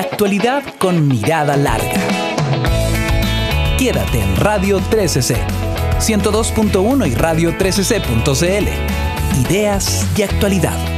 actualidad con mirada larga. Quédate en Radio 13C, 102.1 y radio13c.cl. Ideas y actualidad.